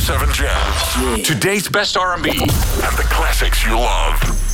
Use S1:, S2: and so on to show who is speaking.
S1: 107 Jams. Today's best R&B and the classics you love.